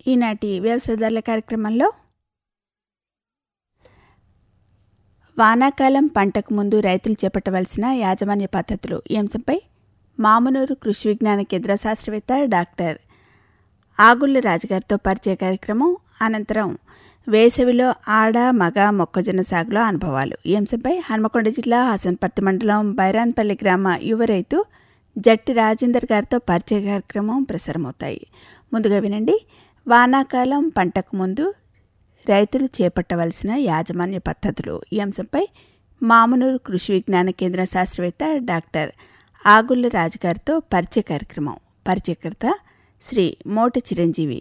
ఈనాటి వ్యవసాయదారుల కార్యక్రమంలో వానాకాలం పంటకు ముందు రైతులు చేపట్టవలసిన యాజమాన్య పద్ధతులు ఈ అంశంపై మామునూరు కృషి విజ్ఞాన కేంద్ర శాస్త్రవేత్త డాక్టర్ ఆగుళ్ల రాజుగారితో పరిచయ కార్యక్రమం. అనంతరం వేసవిలో ఆడ మగ మొక్కజొన్న సాగులో అనుభవాలు ఈ అంశంపై హన్మకొండ జిల్లా హసన్పర్తి మండలం బైరాన్పల్లి గ్రామ యువ రైతు జట్టి రాజేందర్ గారితో పరిచయ కార్యక్రమం ప్రసారమవుతాయి. ముందుగా వినండి. వానాకాలం పంటకు ముందు రైతులు చేపట్టవలసిన యాజమాన్య పద్ధతులు ఈ అంశంపై మామునూరు కృషి విజ్ఞాన కేంద్ర శాస్త్రవేత్త డాక్టర్ ఆగుళ్ల రాజుగారితో పరిచయ కార్యక్రమం. పరిచయకర్త శ్రీ మోట చిరంజీవి.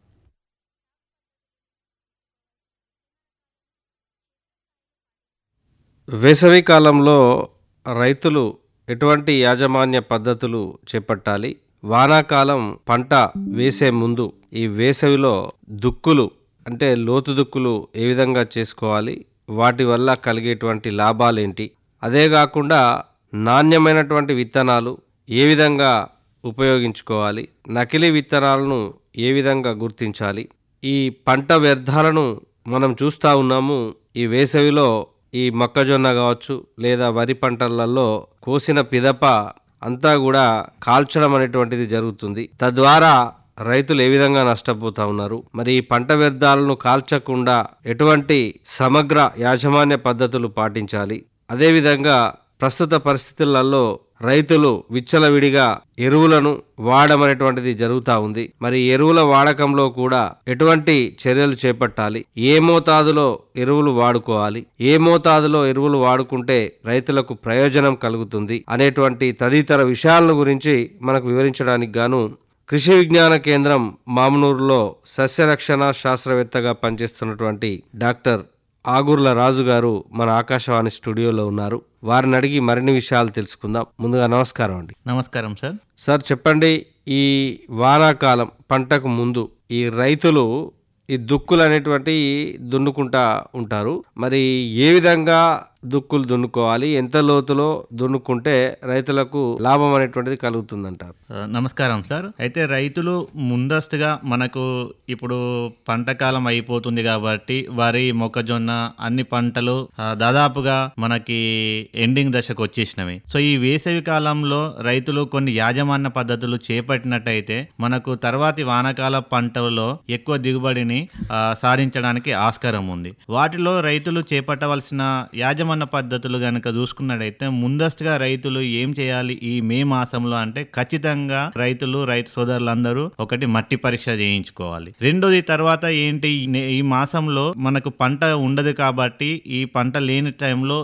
వేసవి కాలంలో రైతులు ఎటువంటి యాజమాన్య పద్ధతులు చేపట్టాలి? వానాకాలం పంట వేసే ముందు ఈ వేసవిలో దుక్కులు అంటే లోతు దుక్కులు ఏ విధంగా చేసుకోవాలి? వాటి వల్ల కలిగేటువంటి లాభాలేంటి? అదే కాకుండా నాణ్యమైనటువంటి విత్తనాలు ఏ విధంగా ఉపయోగించుకోవాలి? నకిలీ విత్తనాలను ఏ విధంగా గుర్తించాలి? ఈ పంట వ్యర్థాలను మనం చూస్తూ ఉన్నాము. ఈ వేసవిలో ఈ మొక్కజొన్న కావచ్చు లేదా వరి పంటలలో కోసిన పిదప అంతా కూడా కాల్చడం అనేటువంటిది జరుగుతుంది. తద్వారా రైతులు ఏ విధంగా నష్టపోతా ఉన్నారు? మరి ఈ పంట వ్యర్థాలను కాల్చకుండా ఎటువంటి సమగ్ర యాజమాన్య పద్ధతులు పాటించాలి? అదేవిధంగా ప్రస్తుత పరిస్థితులలో రైతులు విచ్చలవిడిగా ఎరువులను వాడమనేటువంటిది జరుగుతూ ఉంది. మరి ఎరువుల వాడకంలో కూడా ఎటువంటి చర్యలు చేపట్టాలి? ఏ మోతాదులో ఎరువులు వాడుకోవాలి? ఏ మోతాదులో ఎరువులు వాడుకుంటే రైతులకు ప్రయోజనం కలుగుతుంది అనేటువంటి తదితర విషయాలను గురించి మనకు వివరించడానికి గాను కృషి విజ్ఞాన కేంద్రం మామునూరులో సస్యరక్షణ శాస్త్రవేత్తగా పనిచేస్తున్నటువంటి డాక్టర్ ఆగుర్ల రాజు గారు మన ఆకాశవాణి స్టూడియోలో ఉన్నారు. వారిని అడిగి మరిన్ని విషయాలు తెలుసుకుందాం. ముందుగా నమస్కారం అండి. నమస్కారం సార్. సార్ చెప్పండి, ఈ వానాకాలం పంటకు ముందు ఈ రైతులు ఈ దుక్కులు అనేటువంటి దున్నుకుంటా ఉంటారు. మరి ఏ విధంగా దుక్కులు దున్నుకోవాలి? ఎంత లోతులో దున్నుకుంటే రైతులకు లాభం అనేటువంటిది కలుగుతుందంటారు? నమస్కారం సార్. అయితే రైతులు ముందస్తుగా మనకు ఇప్పుడు పంట కాలం అయిపోతుంది కాబట్టి వరి, మొక్కజొన్న అన్ని పంటలు దాదాపుగా మనకి ఎండింగ్ దశకు వచ్చేసినవి. సో ఈ వేసవి కాలంలో రైతులు కొన్ని యాజమాన్య పద్ధతులు చేపట్టినట్టయితే మనకు తర్వాతి వానాకాల పంటలలో ఎక్కువ దిగుబడిని సాధించడానికి ఆస్కారం ఉంది. వాటిలో రైతులు చేపట్టవలసిన యాజమాన్య పద్ధతులు గనక చూసుకున్నట్టయితే ముందస్తుగా రైతులు ఏం చేయాలి ఈ మే మాసంలో అంటే ఖచ్చితంగా రైతు సోదరులందరూ ఒకటి మట్టి పరీక్ష చేయించుకోవాలి. రెండోది తర్వాత ఏంటి, ఈ మాసంలో మనకు పంట ఉండదు కాబట్టి ఈ పంట లేని టైంలో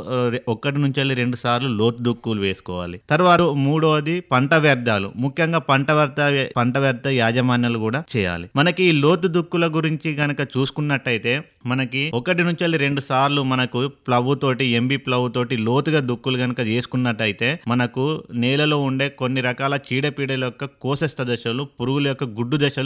1 నుంచి 2 సార్లు లోతు దుక్కులు వేసుకోవాలి. తర్వాత మూడవది పంట వ్యర్థాలు, ముఖ్యంగా పంట వ్యర్థ యాజమాన్యాలు కూడా చేయాలి. మనకి ఈ లోతు దుక్కుల గురించి గనక చూసుకున్నట్టయితే మనకి 1 నుంచి 2 సార్లు మనకు ప్లవ్ తోటి ఎంబీ ప్లవ్ తోటి లోతుగా దుక్కులు గనక చేసుకున్నట్టయితే మనకు నేలలో ఉండే కొన్ని రకాల చీడపీడల యొక్క కోశస్థ దశలు, పురుగుల యొక్క గుడ్డు దశలు